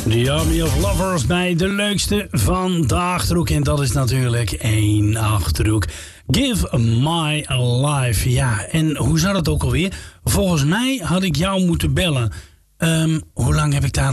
The Army of Lovers bij de leukste van de Achterhoek. En dat is natuurlijk één Achterhoek. Give My Life. Ja, en hoe zat het ook alweer? Volgens mij had ik jou moeten bellen. Hoe lang heb ik daar